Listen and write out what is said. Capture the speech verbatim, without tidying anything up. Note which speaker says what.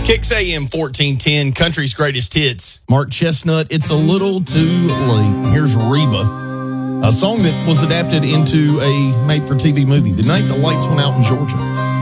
Speaker 1: Kicks A M fourteen ten, country's greatest hits.
Speaker 2: Mark Chestnut, It's a Little Too Late. Here's Reba, a song that was adapted into a made-for-T V movie, The Night the Lights Went Out in Georgia.